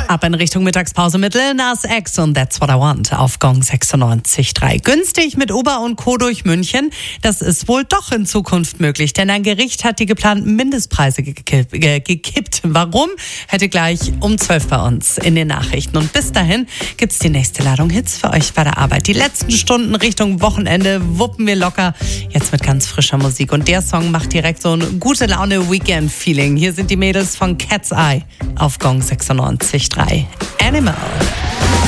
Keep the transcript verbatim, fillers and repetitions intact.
Ab in Richtung Mittagspause mit Lil Nas X und That's What I Want auf Gong sechsundneunzig Komma drei. Günstig mit Uber und Co. durch München. Das ist wohl doch in Zukunft möglich, denn ein Gericht hat die geplanten Mindestpreise gekippt. Äh, gekippt. Warum? Hätte gleich um zwölf bei uns in den Nachrichten. Und bis dahin gibt's die nächste Ladung Hits für euch bei der Arbeit. Die letzten Stunden Richtung Wochenende wuppen wir locker. Jetzt mit ganz frischer Musik. Und der Song macht direkt so ein gute Laune Weekend-Feeling. Hier sind die Mädels von Cat's Eye auf Gong sechsundneunzig Komma drei. Animal.